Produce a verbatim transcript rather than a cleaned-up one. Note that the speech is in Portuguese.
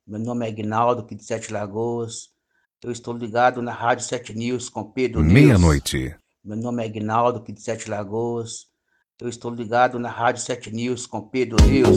Meu nome é Aguinaldo, aqui de Sete Lagoas. Eu estou ligado na Rádio Sete News com Pedro News. Meia-noite. Meu nome é Aguinaldo, aqui de Sete Lagoas. Eu estou ligado na Rádio Sete News com Pedro News.